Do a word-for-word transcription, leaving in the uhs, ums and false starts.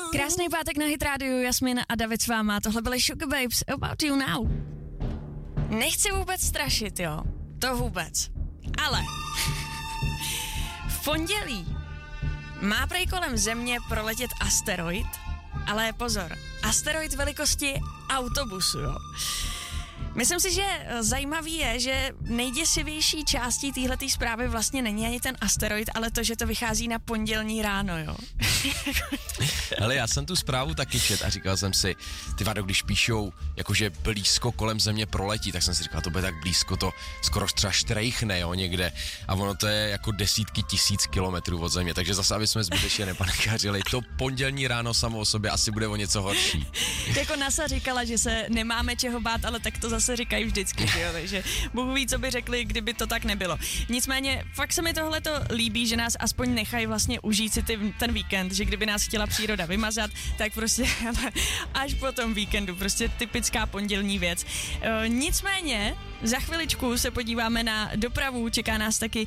Krásný pátek na Hit Radio, Jasmin a David s váma, tohle byly Sugar Babes, About You Now. Nechci vůbec strašit, jo, to vůbec, ale v pondělí má prej kolem Země proletět asteroid, ale pozor, asteroid velikosti autobusu, jo. Myslím si, že zajímavý je, že nejděsivější částí téhletý zprávy vlastně není ani ten asteroid, ale to, že to vychází na pondělní ráno, jo. Hele, já jsem tu zprávu taky čet a říkal jsem si, ty vado, když píšou, jakože blízko kolem Země proletí, tak jsem si říkal, to bude tak blízko, to skoro třeba štrejchne, jo, někde. A ono to je jako desítky tisíc kilometrů od Země, takže zase, aby jsme zbytečně nepanikařili, to pondělní ráno samo o sobě asi bude o něco horší. Jako NASA říkala, že se nemáme čeho bát, ale tak to zase říkají vždycky, že jo, takže Bůh ví, co by řekli, kdyby to tak nebylo. Nicméně, fakt se mi tohleto líbí, že nás aspoň nechají vlastně užít si ty, ten víkend, že kdyby nás chtěla příroda vymazat, tak prostě až po tom víkendu, prostě typická pondělní věc. E, nicméně, za chviličku se podíváme na dopravu, čeká nás taky